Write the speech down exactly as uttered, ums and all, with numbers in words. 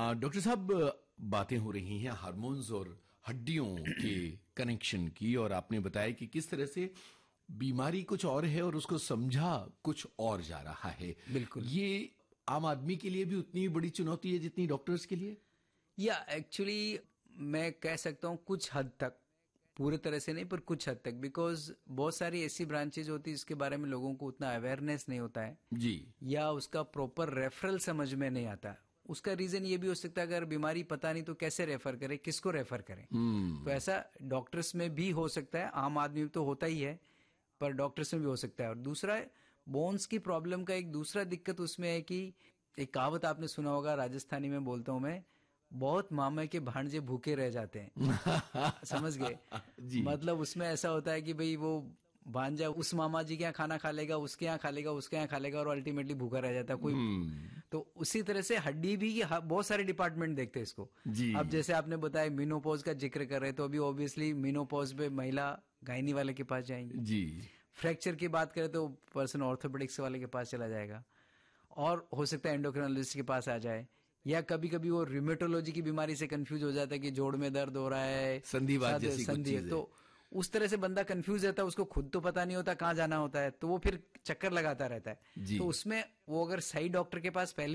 Doctor साहब, बातें हो रही हैं हार्मोन्स और हड्डियों के कनेक्शन की, और आपने बताया कि किस तरह से बीमारी कुछ और है और उसको समझा कुछ और जा रहा है। बिल्कुल। ये आम आदमी के लिए भी उतनी बड़ी चुनौती है जितनी डॉक्टर्स के लिए? या एक्चुअली मैं कह सकता हूं कुछ हद तक, पूरे तरह से नहीं पर कुछ हद तक, बिकॉज बहुत सारी ऐसी ब्रांचेज होती है जिसके बारे में लोगों को उतना अवेयरनेस नहीं होता है जी, या उसका प्रॉपर रेफरल समझ में नहीं आता। उसका रीजन ये भी हो सकता है अगर बीमारी पता नहीं तो कैसे रेफर करें, किसको रेफर करें। hmm. तो ऐसा डॉक्टर्स में भी हो सकता है, आम आदमी में तो होता ही है पर डॉक्टर्स में भी हो सकता है। और दूसरा, बोन्स की प्रॉब्लम का एक दूसरा दिक्कत उसमें है कि एक कहावत आपने सुना होगा, राजस्थानी में बोलता हूं मैं, बहुत मामा के भांजे भूखे रह जाते हैं। समझ गए? मतलब उसमें ऐसा होता है कि भाई वो भांजा उस मामा जी के यहाँ खाना खा लेगा, उसके यहाँ खा लेगा, उसके यहाँ खा लेगा और अल्टीमेटली भूखा रह जाता है कोई। hmm. तो उसी तरह से हड्डी भी बहुत सारे डिपार्टमेंट देखते हैं इसको। अब जैसे आपने बताया मेनोपॉज का जिक्र कर रहे, तो अभी ऑब्वियसली मेनोपॉज पे महिला गायनी वाले के पास जाएंगी जी। फ्रैक्चर की बात करें तो पर्सन ऑर्थोपेडिक्स वाले के पास चला जाएगा, और हो सकता है एंडोक्रिनोलॉजिस्ट के पास आ जाए, या कभी कभी वो रिमेटोलॉजी की बीमारी से कंफ्यूज हो जाता है कि जोड़ में दर्द हो रहा है, संधिवात जैसी कुछ चीजें। तो उस तरह से बंदा कंफ्यूज रहता है, उसको खुद तो पता नहीं होता कहाँ जाना होता है, तो वो फिर चक्कर लगाता रहता है। तो उसमें वो अगर सही डॉक्टर के पास पहले